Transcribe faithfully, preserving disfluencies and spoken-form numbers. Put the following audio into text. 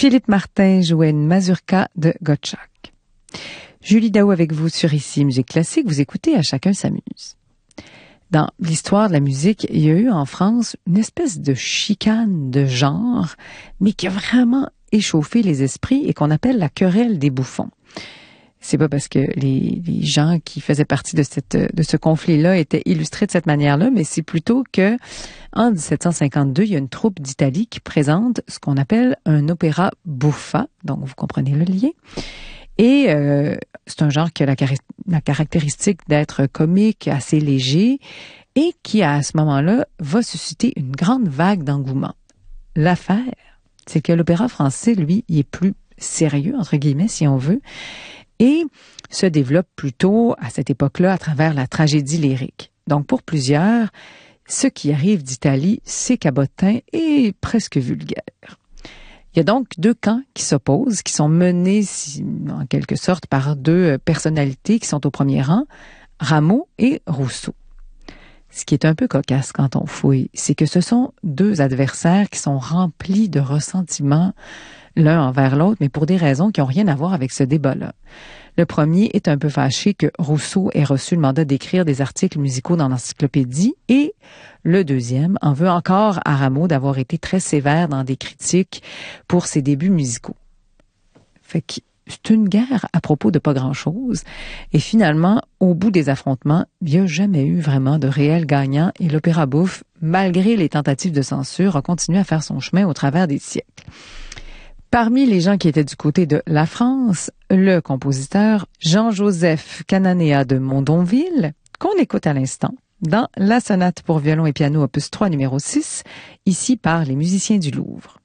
Philippe Martin jouait une mazurka de Gottschalk. Julie Daou avec vous sur Ici Musique Classique. Vous écoutez À chacun s'amuse. Dans l'histoire de la musique, il y a eu en France une espèce de chicane de genre, mais qui a vraiment échauffé les esprits et qu'on appelle la querelle des bouffons. C'est pas parce que les, les gens qui faisaient partie de cette de ce conflit-là étaient illustrés de cette manière-là, mais c'est plutôt que en dix-sept cent cinquante-deux, il y a une troupe d'Italie qui présente ce qu'on appelle un opéra buffa, donc vous comprenez le lien. Et euh, c'est un genre qui a la, car- la caractéristique d'être comique, assez léger, et qui à ce moment-là va susciter une grande vague d'engouement. L'affaire, c'est que l'opéra français, lui, il est plus sérieux entre guillemets, si on veut. Et se développe plutôt à cette époque-là à travers la tragédie lyrique. Donc pour plusieurs, ce qui arrive d'Italie, c'est cabotin et presque vulgaire. Il y a donc deux camps qui s'opposent, qui sont menés en quelque sorte par deux personnalités qui sont au premier rang, Rameau et Rousseau. Ce qui est un peu cocasse quand on fouille, c'est que ce sont deux adversaires qui sont remplis de ressentiments l'un envers l'autre, mais pour des raisons qui n'ont rien à voir avec ce débat-là. Le premier est un peu fâché que Rousseau ait reçu le mandat d'écrire des articles musicaux dans l'encyclopédie et le deuxième en veut encore à Rameau d'avoir été très sévère dans des critiques pour ses débuts musicaux. Fait que c'est une guerre à propos de pas grand-chose. Et finalement, au bout des affrontements, il n'y a jamais eu vraiment de réel gagnant et l'opéra bouffe, malgré les tentatives de censure, a continué à faire son chemin au travers des siècles. Parmi les gens qui étaient du côté de la France, le compositeur Jean-Joseph Cananéa de Mondonville, qu'on écoute à l'instant, dans la sonate pour violon et piano opus trois numéro six, ici par les musiciens du Louvre.